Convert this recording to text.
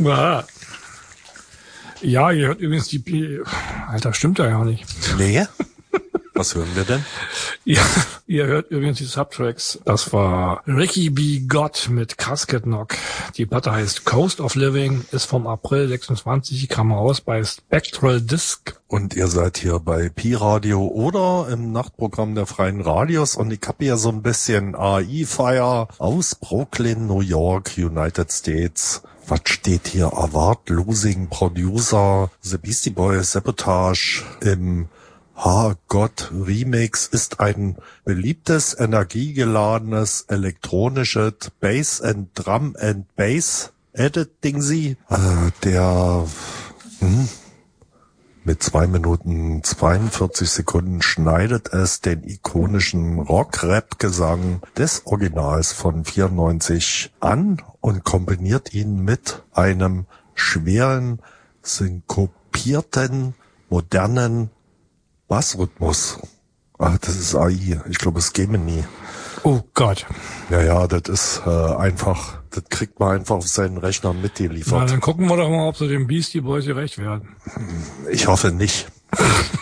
Ja, ihr hört übrigens Alter, stimmt ja gar nicht. Nee? Was hören wir denn? Ja, ihr hört übrigens die Subtracks. Das war Ricky B. Gott mit Casket Knock. Die Platte heißt Coast of Living, ist vom April 26, kam raus bei Spectral Disc. Und ihr seid hier bei Pi-Radio oder im Nachtprogramm der Freien Radios. Und ich habe hier so ein bisschen AI-Fire aus Brooklyn, New York, United States. Was steht hier? Award Losing Producer, The Beastie Boys, Sabotage im Gott Remix ist ein beliebtes, energiegeladenes, elektronisches Bass and Drum and Bass Edit-Dingsy, der mit 2 Minuten 42 Sekunden schneidet es den ikonischen Rock-Rap-Gesang des Originals von 94 an und kombiniert ihn mit einem schweren, synkopierten, modernen Bassrhythmus. Ach, das ist AI. Ich glaube, es ist Gemini. Oh Gott. Ja, das ist einfach, das kriegt man einfach auf seinen Rechner mitgeliefert. Na, dann gucken wir doch mal, ob sie dem Beastie Boys gerecht werden. Ich hoffe nicht.